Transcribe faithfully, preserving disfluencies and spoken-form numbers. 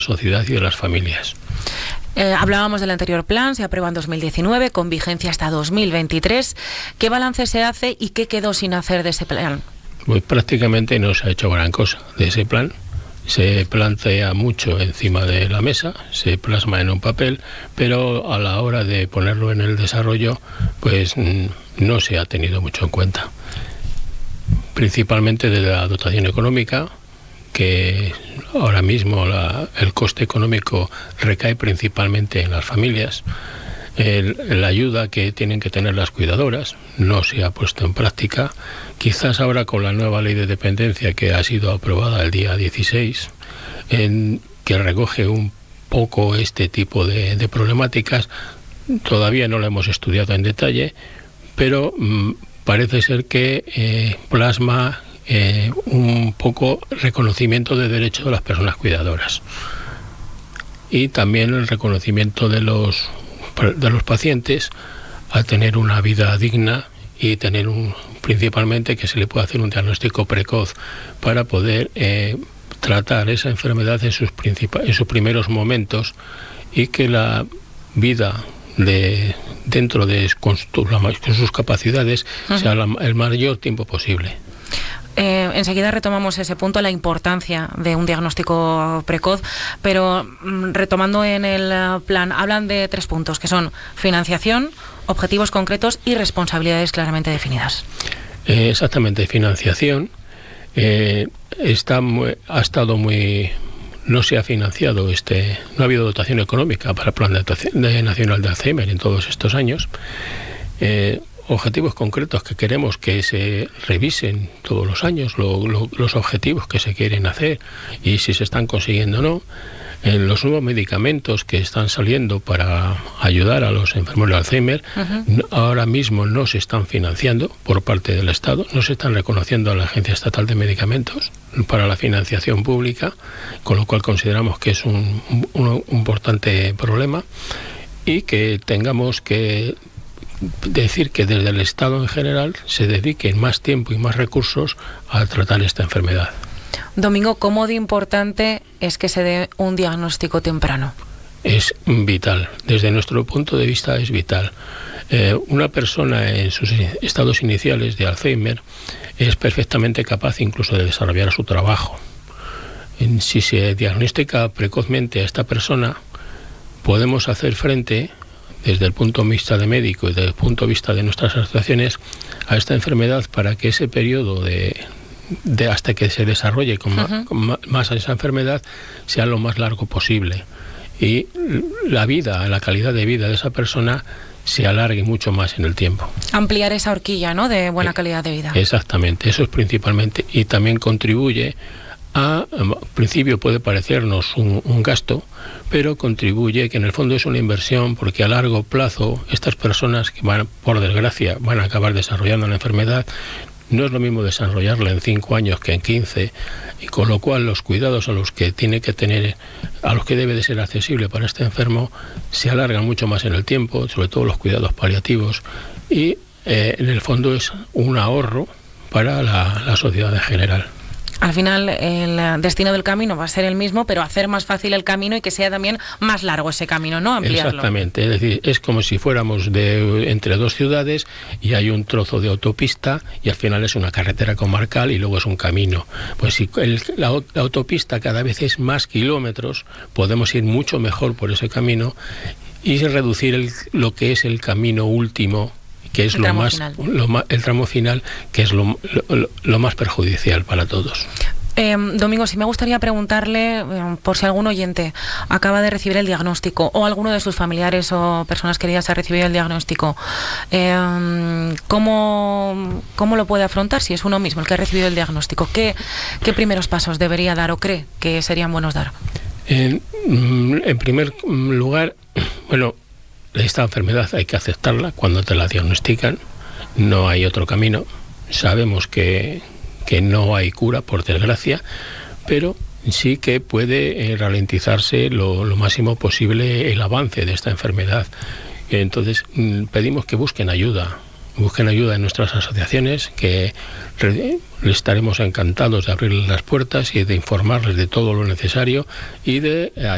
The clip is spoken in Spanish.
sociedad y de las familias. Eh, hablábamos del anterior plan, se aprueba en dos mil diecinueve, con vigencia hasta dos mil veintitrés. ¿Qué balance se hace y qué quedó sin hacer de ese plan? Pues prácticamente no se ha hecho gran cosa de ese plan. Se plantea mucho encima de la mesa, se plasma en un papel, pero a la hora de ponerlo en el desarrollo, pues no se ha tenido mucho en cuenta. Principalmente de la dotación económica, que ahora mismo la, el coste económico recae principalmente en las familias. El, la ayuda que tienen que tener las cuidadoras no se ha puesto en práctica. Quizás ahora con la nueva ley de dependencia que ha sido aprobada el día dieciséis, en, que recoge un poco este tipo de, de problemáticas, todavía no la hemos estudiado en detalle, pero mmm, parece ser que eh, plasma eh, un poco reconocimiento de derechos de las personas cuidadoras y también el reconocimiento de los de los pacientes a tener una vida digna y tener un, principalmente que se le pueda hacer un diagnóstico precoz para poder eh, tratar esa enfermedad en sus, en sus primeros momentos y que la vida de dentro de con sus capacidades uh-huh. sea la, el mayor tiempo posible. Eh, enseguida retomamos ese punto, la importancia de un diagnóstico precoz, pero mm, retomando en el plan, hablan de tres puntos, que son financiación, objetivos concretos y responsabilidades claramente definidas. Eh, exactamente, financiación. Eh, está muy, ha estado muy... No se ha financiado, este, no ha habido dotación económica para el Plan de, de Nacional de Alzheimer en todos estos años. Eh, objetivos concretos que queremos que se revisen todos los años, lo, lo, los objetivos que se quieren hacer y si se están consiguiendo o no. En los nuevos medicamentos que están saliendo para ayudar a los enfermos de Alzheimer, uh-huh. ahora mismo no se están financiando por parte del Estado, no se están reconociendo a la Agencia Estatal de Medicamentos para la financiación pública, con lo cual consideramos que es un, un, un importante problema y que tengamos que decir que desde el Estado en general se dediquen más tiempo y más recursos a tratar esta enfermedad. Domingo, ¿cómo de importante es que se dé un diagnóstico temprano? Es vital, desde nuestro punto de vista es vital. Eh, una persona en sus estados iniciales de Alzheimer es perfectamente capaz incluso de desarrollar su trabajo. En, si se diagnostica precozmente a esta persona, podemos hacer frente, desde el punto de vista de médico y desde el punto de vista de nuestras asociaciones, a esta enfermedad para que ese periodo de... De hasta que se desarrolle con, uh-huh. ma, con más esa enfermedad sea lo más largo posible y la vida, la calidad de vida de esa persona se alargue mucho más en el tiempo. Ampliar esa horquilla, ¿no?, de buena calidad de vida. Exactamente, eso es principalmente, y también contribuye a, al principio puede parecernos un, un gasto, pero contribuye que en el fondo es una inversión porque a largo plazo estas personas que van, por desgracia, van a acabar desarrollando la enfermedad. No es lo mismo desarrollarla en cinco años que en quince, y con lo cual los cuidados a los que tiene que tener, a los que debe de ser accesible para este enfermo, se alargan mucho más en el tiempo, sobre todo los cuidados paliativos, y eh, en el fondo es un ahorro para la, la sociedad en general. Al final el destino del camino va a ser el mismo, pero hacer más fácil el camino y que sea también más largo ese camino, ¿no? Ampliarlo. Exactamente, es decir, es como si fuéramos de entre dos ciudades y hay un trozo de autopista y al final es una carretera comarcal y luego es un camino. Pues si el, la, la autopista cada vez es más kilómetros, podemos ir mucho mejor por ese camino y reducir el, lo que es el camino último, que es lo más, lo más el tramo final, que es lo, lo, lo más perjudicial para todos. Eh, Domingo, sí me gustaría preguntarle, eh, por si algún oyente acaba de recibir el diagnóstico o alguno de sus familiares o personas queridas ha recibido el diagnóstico, eh, ¿cómo, ¿cómo lo puede afrontar si es uno mismo el que ha recibido el diagnóstico? ¿Qué, qué primeros pasos debería dar o cree que serían buenos dar? En, en primer lugar, bueno, esta enfermedad hay que aceptarla cuando te la diagnostican, no hay otro camino. Sabemos que, que no hay cura, por desgracia, pero sí que puede eh, ralentizarse lo, lo máximo posible el avance de esta enfermedad. Entonces pedimos que busquen ayuda, busquen ayuda en nuestras asociaciones, que re, les estaremos encantados de abrirles las puertas y de informarles de todo lo necesario y de